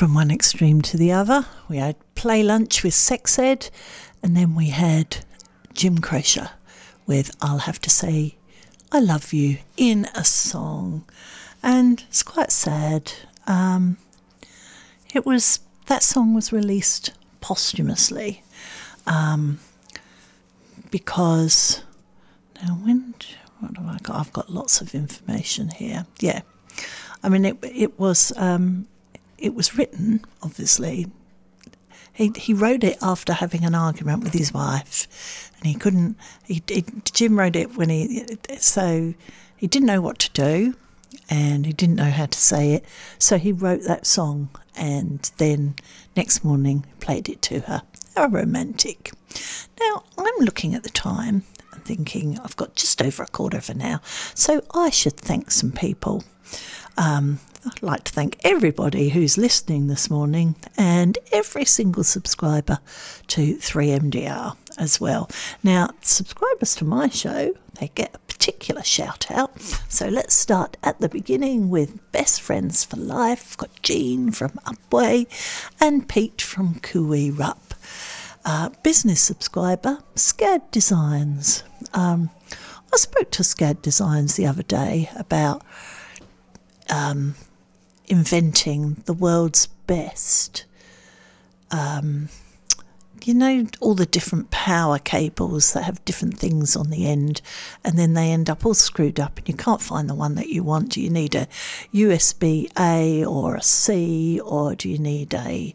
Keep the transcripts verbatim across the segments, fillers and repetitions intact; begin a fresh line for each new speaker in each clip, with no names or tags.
from one extreme to the other. We had Play Lunch with Sex Ed, and then we had Jim Croce with I'll Have to Say I Love You in a Song. And it's quite sad. Um, it was, that song was released posthumously um, because, now when, what have I got? I've got lots of information here. Yeah. I mean, it, it was, um, it was written, obviously. He he wrote it after having an argument with his wife, and he couldn't. He, he Jim wrote it when he so he didn't know what to do, and he didn't know how to say it. So he wrote that song, and then next morning played it to her. How romantic! Now I'm looking at the time and thinking I've got just over a quarter of an hour, so I should thank some people. Um, I'd like to thank everybody who's listening this morning and every single subscriber to three M D R as well. Now, subscribers to my show, they get a particular shout out. So let's start at the beginning with Best Friends for Life. Got Jean from Upway and Pete from Cooey Rup. Uh, business subscriber, Scad Designs. Um, I spoke to Scad Designs the other day about um, inventing the world's best, um, you know, all the different power cables that have different things on the end, and then they end up all screwed up and you can't find the one that you want. Do you need a U S B A or a C, or do you need a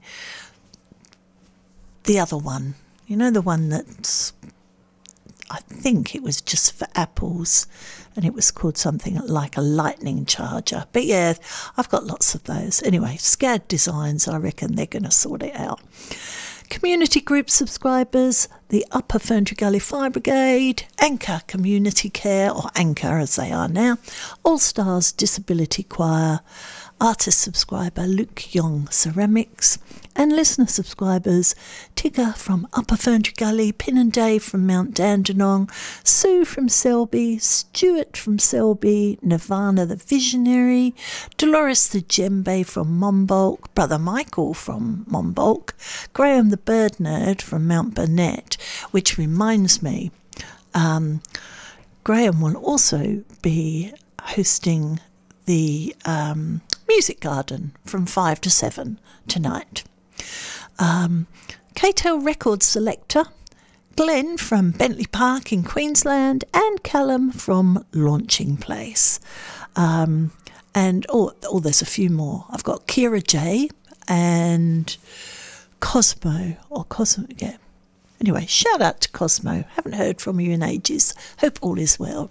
the other one? You know, the one that's, I think it was just for Apples, and it was called something like a lightning charger. But yeah, I've got lots of those. Anyway, Scad Designs, I reckon they're going to sort it out. Community group subscribers, the Upper Ferntree Gully Fire Brigade, Anchor Community Care, or Anchor as they are now, All Stars Disability Choir, artist subscriber Luke Young Ceramics, and listener subscribers Tigger from Upper Ferntree Gully, Pin and Dave from Mount Dandenong, Sue from Selby, Stuart from Selby, Nirvana the Visionary, Dolores the Djembe from Monbolk, Brother Michael from Monbolk, Graham the Bird Nerd from Mount Burnett, which reminds me, um, Graham will also be hosting the um, Music Garden from five to seven tonight. Um, K-Tel Record Selector, Glenn from Bentley Park in Queensland, and Callum from Launching Place. Um, and, oh, oh, there's a few more. I've got Kira J and Cosmo, or Cosmo, yeah. Anyway, shout out to Cosmo. Haven't heard from you in ages. Hope all is well.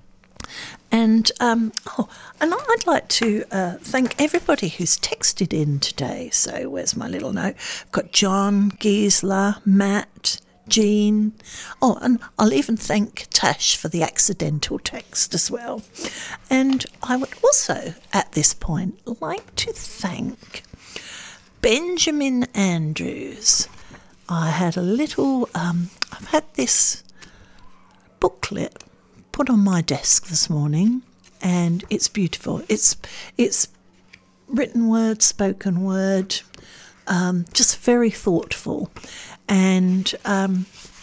And um, oh, and I'd like to uh, thank everybody who's texted in today. So where's my little note? I've got John, Gisela, Matt, Jean. Oh, and I'll even thank Tash for the accidental text as well. And I would also, at this point, like to thank Benjamin Andrews. I had a little, um, I've had this booklet put on my desk this morning, and it's beautiful. It's it's written word, spoken word, um, just very thoughtful. And um,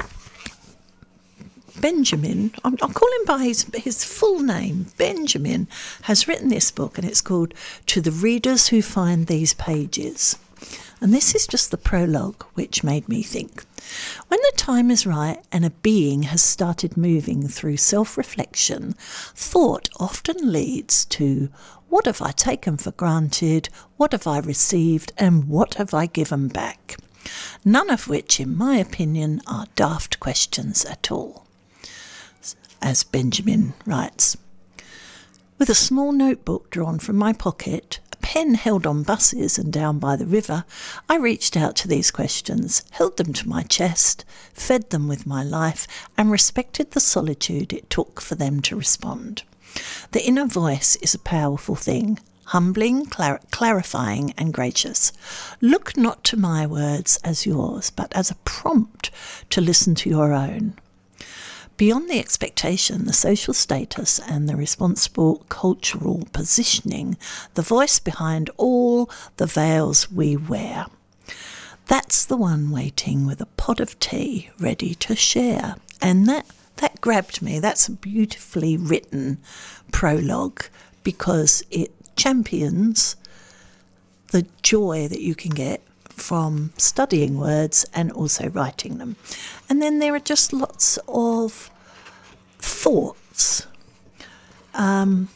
Benjamin, I'm, I'll call him by his, his full name, Benjamin, has written this book, and it's called To the Readers Who Find These Pages. And this is just the prologue, which made me think. When the time is right and a being has started moving through self-reflection, thought often leads to what have I taken for granted, what have I received, and what have I given back? None of which, in my opinion, are daft questions at all. As Benjamin writes, with a small notebook drawn from my pocket, pen held on buses and down by the river, I reached out to these questions, held them to my chest, fed them with my life, and respected the solitude it took for them to respond. The inner voice is a powerful thing, humbling, clar- clarifying, and gracious. Look not to my words as yours, but as a prompt to listen to your own. Beyond the expectation, the social status and the responsible cultural positioning, the voice behind all the veils we wear. That's the one waiting with a pot of tea ready to share. And that, that grabbed me. That's a beautifully written prologue because it champions the joy that you can get from studying words and also writing them. And then there are just lots of thoughts. Um,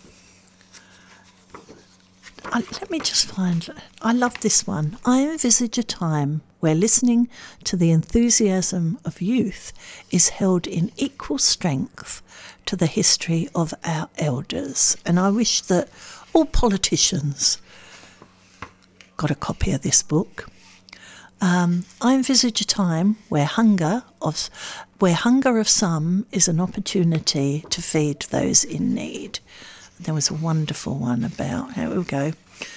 I, let me just find, I love this one. I envisage a time where listening to the enthusiasm of youth is held in equal strength to the history of our elders. And I wish that all politicians got a copy of this book. Um, I envisage a time where hunger of where hunger of some is an opportunity to feed those in need. There was a wonderful one about, here we go,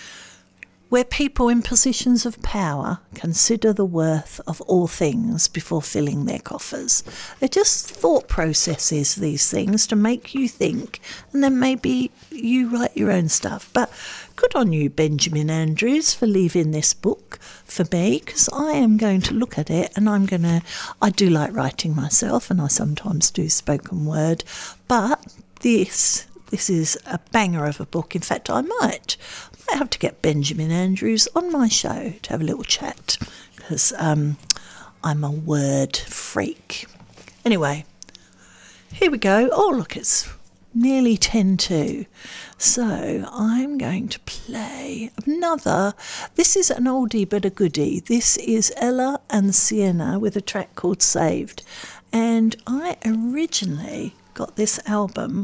where people in positions of power consider the worth of all things before filling their coffers. They're just thought processes, these things, to make you think, and then maybe you write your own stuff. But good on you, Benjamin Andrews, for leaving this book for me, because I am going to look at it, and I'm going to, I do like writing myself, and I sometimes do spoken word, but this... This is a banger of a book. In fact, I might, I might have to get Benjamin Andrews on my show to have a little chat because um, I'm a word freak. Anyway, here we go. Oh, look, it's nearly ten to. So I'm going to play another. This is an oldie but a goodie. This is Ella and Sienna with a track called Saved. And I originally got this album.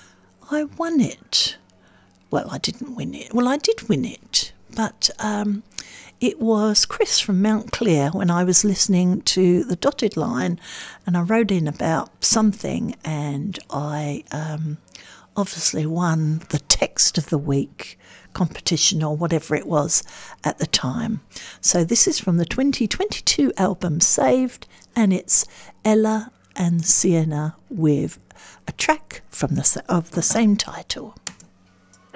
I won it. Well, I didn't win it. Well, I did win it, but um, it was Chris from Mount Clear when I was listening to The Dotted Line, and I wrote in about something, and I um, obviously won the Text of the Week competition or whatever it was at the time. So this is from the twenty twenty-two album Saved, and it's Ella and Sienna with a track from the of the same title.